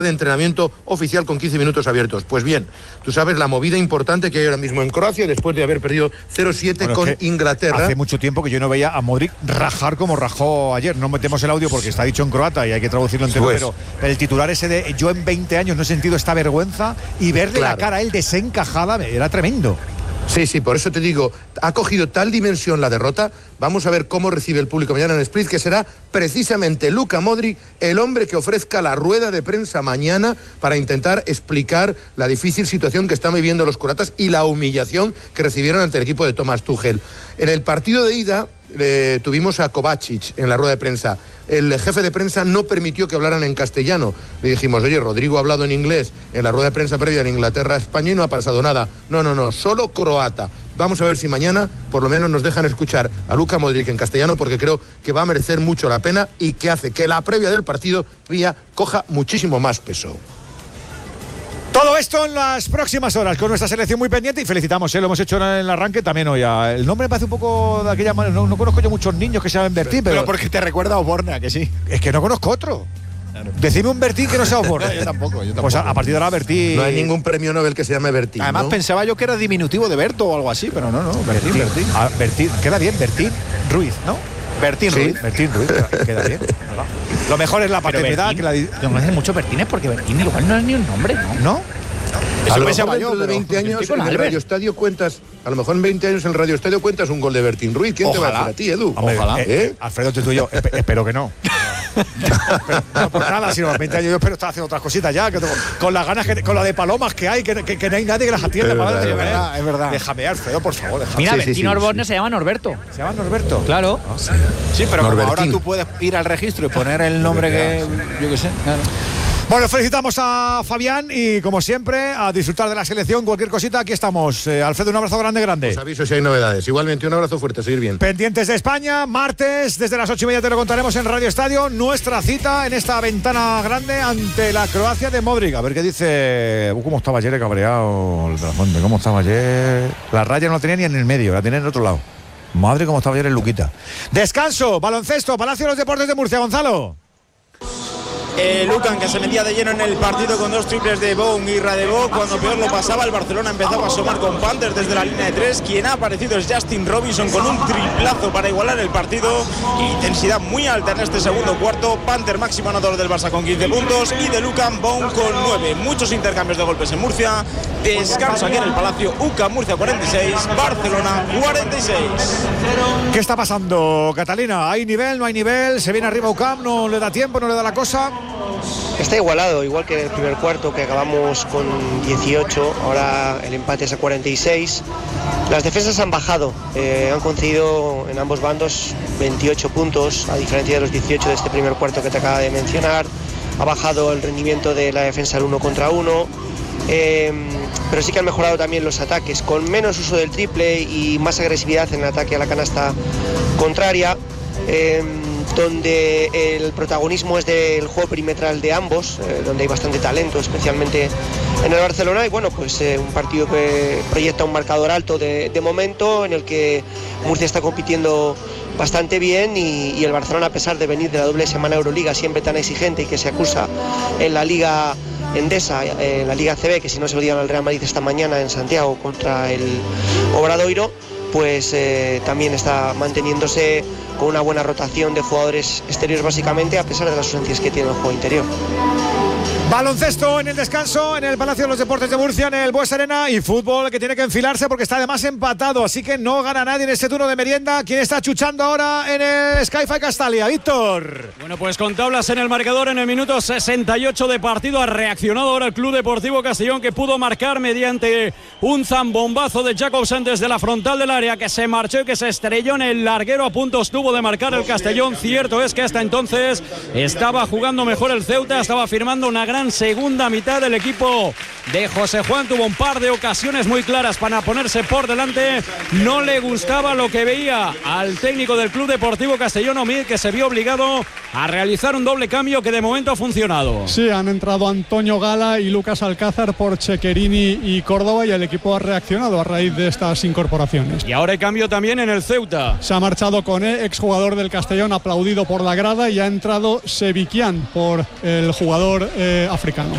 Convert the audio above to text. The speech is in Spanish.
de entrenamiento oficial con 15 minutos abiertos. Pues bien, tú sabes la movida importante que hay ahora mismo en Croacia después de haber perdido 0-7 con Inglaterra. Hace mucho tiempo que yo no veía a Modric rajar como rajó ayer. No metemos el audio porque está dicho en croata y hay que traducirlo entero, Pues, pero el titular ese de yo en 20 años no he sentido esta vergüenza y verle la cara a él desencajada era tremendo. Sí, por eso te digo, ha cogido tal dimensión la derrota. Vamos a ver cómo recibe el público mañana en Split, que será precisamente Luka Modric el hombre que ofrezca la rueda de prensa mañana para intentar explicar la difícil situación que están viviendo los croatas y la humillación que recibieron ante el equipo de Thomas Tuchel. En el partido de ida tuvimos a Kovacic en la rueda de prensa. El jefe de prensa no permitió que hablaran en castellano. Le dijimos, oye, Rodrigo ha hablado en inglés en la rueda de prensa previa en Inglaterra-España y no ha pasado nada. No, solo croata. Vamos a ver si mañana por lo menos nos dejan escuchar a Luka Modric en castellano, porque creo que va a merecer mucho la pena y que hace que la previa del partido coja muchísimo más peso. Todo esto en las próximas horas con nuestra selección muy pendiente y felicitamos, lo hemos hecho en el arranque también hoy. El nombre me parece un poco de aquella manera, no conozco yo muchos niños que se llamen Bertín, pero porque te recuerda a Oborna, que sí. Es que no conozco otro. Claro. Decime un Bertín que no sea Oborna. Yo tampoco. Pues a partir de ahora Bertín. No hay ningún premio Nobel que se llame Bertín. Además, ¿no? Pensaba yo que era diminutivo de Berto o algo así, pero no, Bertín. Bertín, queda bien, Bertín Ruiz, ¿no? Bertín Ruiz, queda bien. Lo mejor es la paternidad. No me hacen mucho Bertines porque Bertín igual no es ni un nombre, ¿no? A lo mejor dentro de 20 años en el Radio Estadio cuentas, a lo mejor en 20 años en el Radio Estadio cuentas un gol de Bertín Ruiz. ¿Quién te va a hacer a ti, Edu? Ojalá. Alfredo, entre tú y yo, espero que no. No por nada, sino a 20 años yo espero estar haciendo otras cositas ya, con las ganas, con la de palomas que hay, que no hay nadie que las atienda. Es verdad. Déjame, Alfredo, por favor. Déjame. Mira, Bertín Osborne se llama Norberto. ¿Se llama Norberto? Claro. Sí, pero como ahora tú puedes ir al registro y poner el nombre que yo qué sé. Claro. Bueno, felicitamos a Fabián y, como siempre, a disfrutar de la selección. Cualquier cosita, aquí estamos. Alfredo, un abrazo grande. Os aviso si hay novedades. Igualmente, un abrazo fuerte, seguir bien. Pendientes de España, martes, desde las 8:30 te lo contaremos en Radio Estadio. Nuestra cita en esta ventana grande ante la Croacia de Modric. A ver qué dice. ¿Cómo estaba ayer cabreado el de la Fuente? ¿Cómo estaba ayer? La raya no la tenía ni en el medio, la tenía en el otro lado. Madre, cómo estaba ayer el Luquita. Descanso, baloncesto, Palacio de los Deportes de Murcia, Gonzalo. Lukan, que se metía de lleno en el partido con 2 triples de Boum y Radebó. Cuando peor lo pasaba, el Barcelona empezaba a asomar con Panthers desde la línea de 3. Quien ha aparecido es Justin Robinson con un triplazo para igualar el partido. Intensidad muy alta en este segundo cuarto. Panther máximo anotador del Barça con 15 puntos y de Lukan, Boum con 9. Muchos intercambios de golpes en Murcia. Descanso aquí en el Palacio. UCAM Murcia 46, Barcelona 46. ¿Qué está pasando, Catalina? ¿Hay nivel, no hay nivel? ¿Se viene arriba UCAM? ¿No le da tiempo, no le da la cosa? Está igualado, igual que en el primer cuarto, que acabamos con 18, ahora el empate es a 46. Las defensas han bajado, han concedido en ambos bandos 28 puntos, a diferencia de los 18 de este primer cuarto que te acaba de mencionar. Ha bajado el rendimiento de la defensa al 1 contra 1, pero sí que han mejorado también los ataques, con menos uso del triple y más agresividad en el ataque a la canasta contraria. Donde el protagonismo es del juego perimetral de ambos, donde hay bastante talento, especialmente en el Barcelona. Y bueno, pues un partido que proyecta un marcador alto de momento, en el que Murcia está compitiendo bastante bien y el Barcelona, a pesar de venir de la doble semana Euroliga siempre tan exigente y que se acusa en la Liga Endesa, en la Liga CB, que si no se lo dieron al Real Madrid esta mañana en Santiago contra el Obradoiro, pues también está manteniéndose con una buena rotación de jugadores exteriores básicamente, a pesar de las ausencias que tiene el juego interior. Baloncesto en el descanso, en el Palacio de los Deportes de Murcia, en el Bues Arena, y fútbol que tiene que enfilarse porque está además empatado, así que no gana nadie en este turno de merienda. ¿Quién está chuchando ahora en el Sky-Fi Castalia? Víctor. Bueno, pues con tablas en el marcador en el minuto 68 de partido ha reaccionado ahora el Club Deportivo Castellón, que pudo marcar mediante un zambombazo de Jacobsen desde la frontal del área, que se marchó y que se estrelló en el larguero. A punto estuvo de marcar el Castellón. Cierto es que hasta entonces estaba jugando mejor el Ceuta, estaba firmando una gran segunda mitad del equipo de José Juan. Tuvo un par de ocasiones muy claras para ponerse por delante. No le gustaba lo que veía al técnico del Club Deportivo Castellón, Omid, que se vio obligado a realizar un doble cambio que de momento ha funcionado. Sí, han entrado Antonio Gala y Lucas Alcázar por Chequerini y Córdoba, y el equipo ha reaccionado a raíz de estas incorporaciones. Y ahora hay cambio también en el Ceuta. Se ha marchado Koné, exjugador del Castellón, aplaudido por la grada, y ha entrado Sevikian por el jugador africano.